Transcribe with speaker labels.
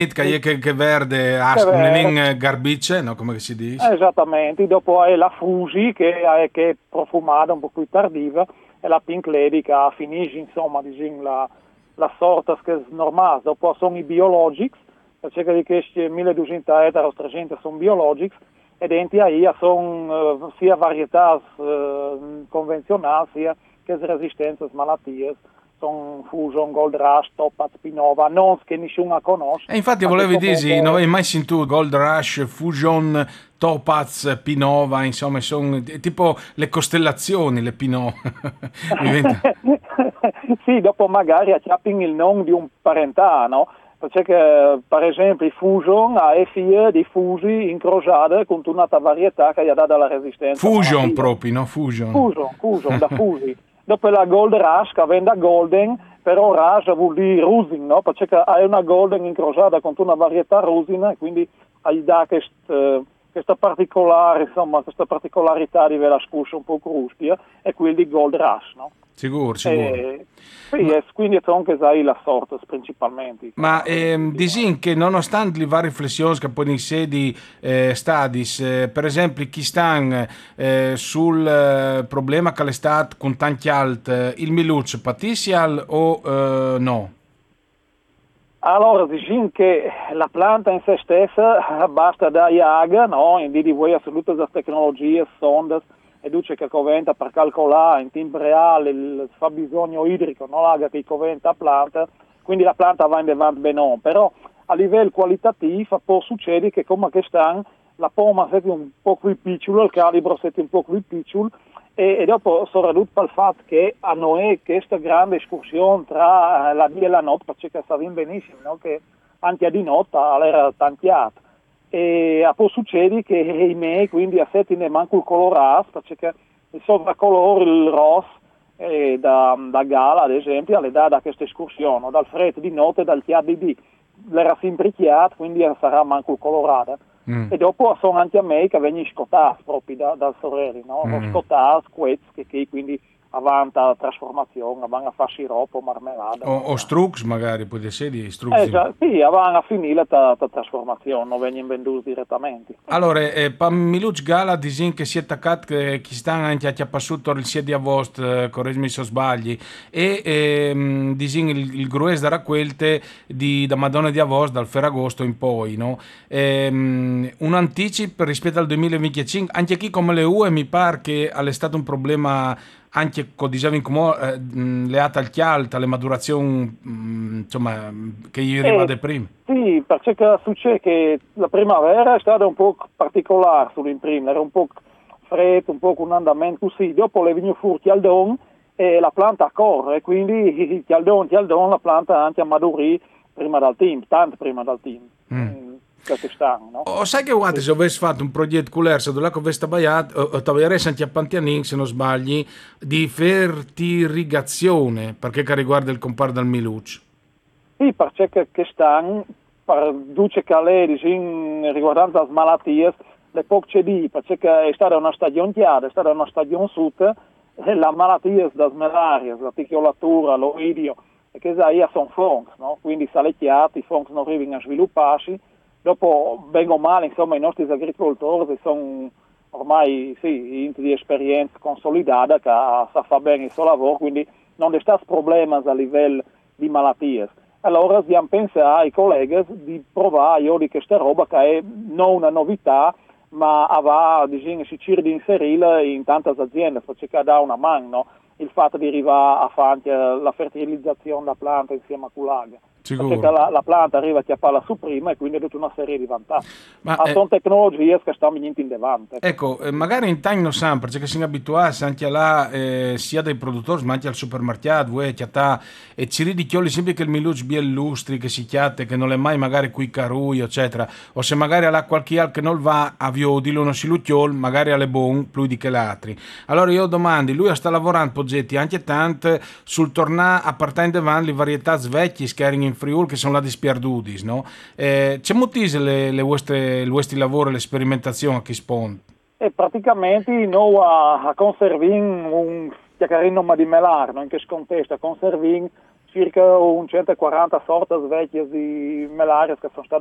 Speaker 1: che verde,
Speaker 2: che verde.
Speaker 1: un garbice, no? Come si dice?
Speaker 2: Esattamente, dopo hai la Fusi che è profumata un po' più tardiva e la Pink Lady che finisce insomma diciamo, la sorta che è normale, dopo sono i biologics, per cerca di questi 1200 ettari, 300 sono biologics e dentro ahí sono sia varietà convenzionali sia che resistenze a malattie, sono Fusion, Gold Rush, Topaz, Pinova, non che nessuno conosce,
Speaker 1: E infatti
Speaker 2: ma che
Speaker 1: volevo dire, non
Speaker 2: comunque
Speaker 1: avevi mai sentito Gold Rush, Fusion, Topaz, Pinova, insomma, sono tipo le costellazioni, le Pinova. Mi venta-
Speaker 2: sì, dopo magari acchiapping il nome di un parentano, perché per esempio i Fusion ha figlie di fusi incrociate con un'altra varietà che gli ha dato la resistenza a
Speaker 1: Fusion
Speaker 2: malattie.
Speaker 1: proprio, no? Fusion.
Speaker 2: Fusion, da fusi. Dopo la Gold Rush che vende Golden, però Rush vuol dire Rusin, no? Perché hai una Golden incrociata con una varietà Rusina e quindi gli dà questa particolare, insomma, questa particolarità di vela scusa un po' crustia e quindi Gold Rush, no?
Speaker 1: Sicuro, sicuro.
Speaker 2: E, sì,
Speaker 1: Ma,
Speaker 2: quindi è anche sai la sorte principalmente,
Speaker 1: ma
Speaker 2: insomma, di
Speaker 1: disin che nonostante le varie riflessioni che poi in sedi stadis, per esempio, chi sta sul problema che l'estate con tanti alt, il Miluc patisial o no?
Speaker 2: Allora, diciamo che la pianta in se stessa basta da iaga, no? In di voi assolute da tecnologie, sonde, e dice che coventa per calcolare in tempo reale il fabbisogno idrico, no? L'aga che coventa a planta, quindi la planta va in avanti benone, però a livello qualitativo può succedere che come che stanno, la pomma è un po' più piccola, il calibro è un po' più piccolo, e dopo sono ridotto al fatto che a noi questa grande escursione tra la dia e la notte, perché sappiamo benissimo no? Che anche di notte era tantiata. E può succedere che i miei quindi a sette ne manco il colorato, perché il sovracolore, il rosso, da gala ad esempio, le dà da questa escursione, dal freddo di notte e dal chiaro di dì. L'era sempre chiaro, quindi sarà manco colorata.
Speaker 1: Mm,
Speaker 2: E dopo sono anche a me che vengono scottati proprio dal sorelli, no?
Speaker 1: mm.
Speaker 2: Scottati, squezzi, che quindi avanti la trasformazione, vanno a fare sciroppo, marmellata,
Speaker 1: O
Speaker 2: mangiare.
Speaker 1: Strux magari, può essere di Strux.
Speaker 2: Già, sì, vanno a finire la trasformazione, non vengono venduti direttamente.
Speaker 1: Allora, Miluc Gala disin che si è attaccato che chi sta anche a Chiappasutto il 6 di agosto, correggimi se sbagli, e disin il grues da racquelte da Madonna di agosto, dal Ferragosto in poi, no? Un anticipo rispetto al 2025, anche qui come le UE mi pare che è stato un problema anche con dicevi come leata al chialta, alle maturazioni insomma che gli arriva da prima.
Speaker 2: Sì, perché succede che la primavera è stata un po' particolare sull'imprima, era un po' freddo, un po' con un andamento così, dopo le vengono fuori chialdon e la pianta corre, quindi chialdon, la pianta anche a maturare prima dal team, tanto prima dal team,
Speaker 1: Mm.
Speaker 2: che stanno, no?
Speaker 1: O sai che guarda,
Speaker 2: Sì.
Speaker 1: se avessi fatto un progetto con l'ERSA, dove avessi tagliato, o taglierei anche a Pantianin, se non sbagli, di fertirigazione, perché che riguarda il compar dal Miluc.
Speaker 2: Sì, perché che stanno, per duce che lei, riguardante le malattie, le poche di, perché è stata una stagione chiara, è stata una stagione sud, e le malattie da malaria, l'articolatura, l'oidio, e che sono fongs, no? Quindi salecchiati, i fongs non arrivano a svilupparsi, dopo, bene o male, insomma, i nostri agricoltori sono ormai, sì, di esperienza consolidata, che sa fare bene il suo lavoro, quindi non c'è problemi a livello di malattie. Allora stiamo pensando ai colleghi di provare io di questa roba che è non una novità, ma va, diciamo, si cerca di inserirla in tante aziende, perché dà una mano, no? Il fatto di arrivare a fare anche la fertilizzazione della pianta insieme a quell'alga. Perché
Speaker 1: Sicuro.
Speaker 2: la pianta arriva a chiapparla su prima e quindi ha tutta una serie di vantaggi.
Speaker 1: Ma
Speaker 2: Ma sono tecnologie che stanno venendo in davanti. Ecco.
Speaker 1: ecco, magari in time non sanno, perché siamo abituati anche là, sia dai produttori, ma anche al supermercato, chiatà, e ci ridichioli sempre che il Miluc bie illustri, che si chiate, che non è mai magari qui carui, eccetera, o se magari ha qualche altro che non va, avvio di uno silucchiol, magari alle bon, più di che l'altri. Allora io domandi, lui sta lavorando, Poggetti, anche tanto sul tornare a partire in davanti le varietà svecchi, che erano in Friul, che sono là di spiardudis, no? C'è motise i vostri lavori, le sperimentazioni a chi spond?
Speaker 2: E praticamente noi a conservare un chiacchierino ma di melar, no? In che contesto a conservare circa un 140 sortes vecchie di melarias che sono state